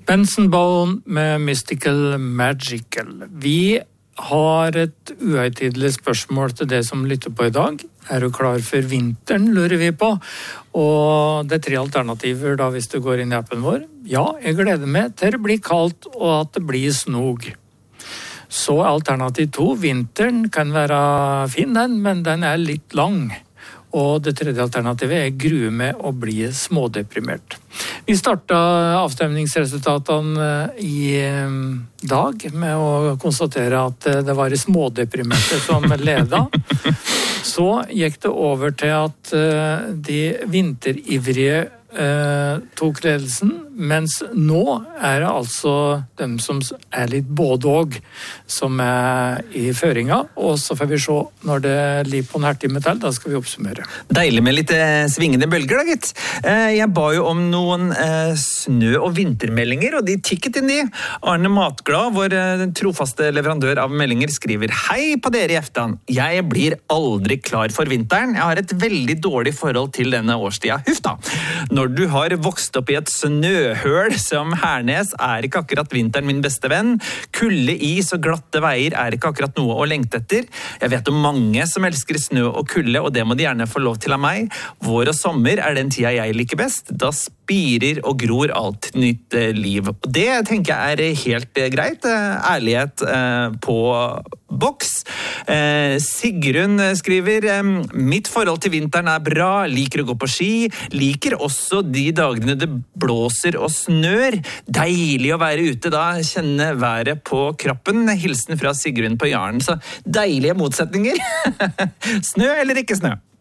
Benson Boone med Mystical Magical. Vi har et uhøytidelig spørsmål til det som lytter på i dag. Er du klar for vinteren, lurer vi på. Og det er 3 alternativer da hvis du går inn i appen vår. Ja, jeg gleder meg til det blir kaldt og at det blir snog. Så alternativ 2, vinteren kan være fin den, men den er litt lang. Og det 3. alternativet er grue med å bli smådeprimert. Vi startet avstemningsresultatene i dag med å konstatere at det var smådeprimerte som ledet. Så gikk det over til at de vinterivrige tok ledelsen, mens nå er det altså dem som er litt både og som er i føringa, og så får vi se når det ligger på en hertime til, da skal vi oppsummere. Deilig med litt svingende bølger da, gitt. Jeg ba jo om noen snø- og vintermeldinger, og de tikket inn de. Arne Matglad, vår trofaste leverandør av meldinger, skriver: Hei på dere i eftan. Jeg blir aldri klar for vinteren. Jeg har et veldig dårlig forhold til denne årstida. Huff da! Når du har vokst opp i et snøhøl som Hernes, er ikke akkurat vinteren min beste venn. Kulde, is og glatte veier er ikke akkurat noe å lengte etter. Jeg vet om mange som elsker snø og kulde, og det må de gjerne få lov til av meg. Vår og sommer er den tida jeg liker best. Da spirer og gror alt nytt liv. Og det tenker jeg er helt greit. Ærlighet på boks. Sigrun skriver: Mitt forhold til vinteren er bra, liker å gå på ski, liker også de dagene det blåser og snør. Deilig å være ute da, kjenne været på kroppen. Hilsen fra Sigrun på Jaren. Så deilige motsetninger. Snø eller ikke snø?